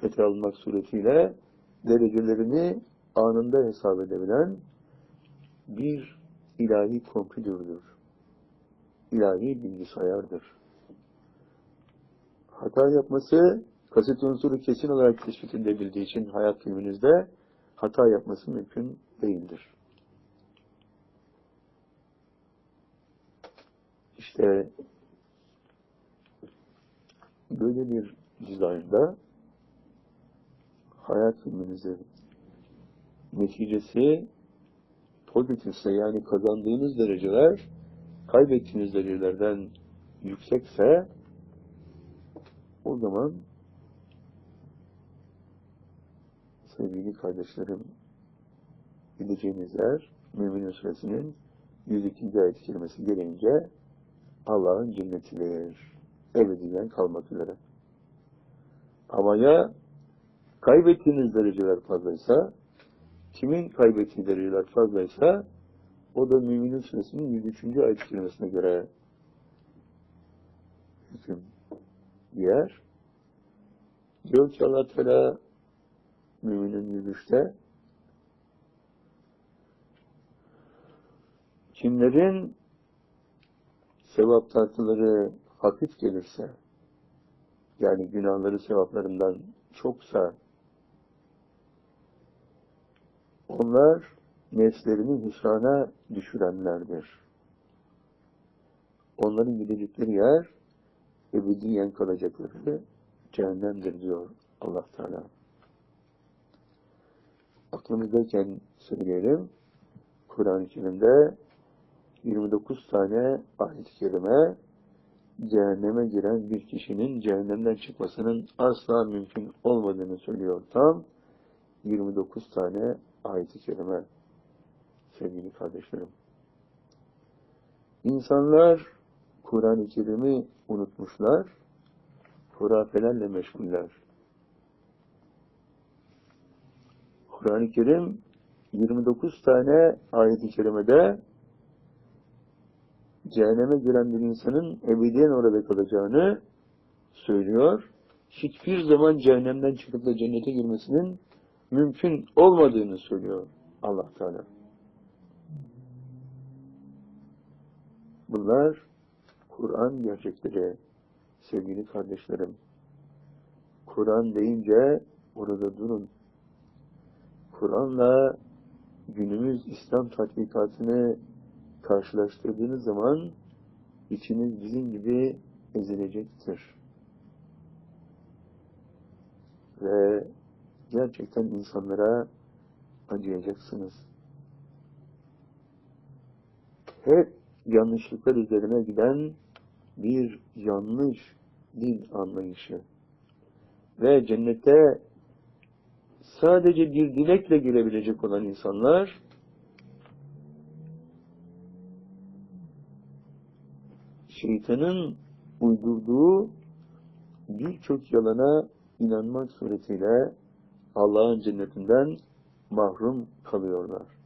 dikkate almak suretiyle derecelerini anında hesap edebilen bir ilahi kompütürdür. İlahi bilgisayardır. Hata yapması, kasıt unsuru kesin olarak tespit edilebildiği için hayat filminizde hata yapması mümkün değildir. İşte böyle bir dizaynda hayat filminizin neticesi pozitifse, yani kazandığınız dereceler kaybettiğiniz derecelerden yüksekse, o zaman sevgili kardeşlerim, gideceğiniz yer Mü'minin Suresinin 102. ayet-i kerimesi gelince Allah'ın cennetidir. Ebediyen kalmak üzere. Ama ya kaybettiğiniz dereceler fazlaysa, kimin kaybettiği dereceler fazlaysa, o da Mü'minin Suresinin 103. ayet-i kerimesine göre hüküm giyer. Diyor ki Allah Teala Mü'minin 103'te, kimlerin sevap tartıları hafif gelirse, yani günahları sevaplarından çoksa, onlar nefslerini hüsrana düşürenlerdir. Onların gidecekleri yer ebediyen kalacakları cehennemdir diyor Allah Teala. Aklımızdayken söyleyelim, Kur'an-ı Kerim'de 29 tane ayet-i kerime cehenneme giren bir kişinin cehennemden çıkmasının asla mümkün olmadığını söylüyor. Tam 29 tane ayet-i kerime sevgili kardeşlerim. İnsanlar Kur'an-ı Kerim'i unutmuşlar, hurafelerle meşguller. Kur'an-ı Kerim 29 tane ayet-i kerimede cehenneme giren bir insanın ebediyen orada kalacağını söylüyor. Hiçbir zaman cehennemden çıkıp da cennete girmesinin mümkün olmadığını söylüyor Allah Teala. Bunlar Kur'an gerçekleri sevgili kardeşlerim. Kur'an deyince orada durun. Kur'an'la günümüz İslam tatbikatını karşılaştırdığınız zaman içiniz bizim gibi ezilecektir. Ve gerçekten insanlara acıyacaksınız. Hep yanlışlıklar üzerine giden bir yanlış din anlayışı. Ve cennete sadece bir dilekle girebilecek olan insanlar şeytanın uydurduğu birçok yalana inanmak suretiyle Allah'ın cennetinden mahrum kalıyorlar.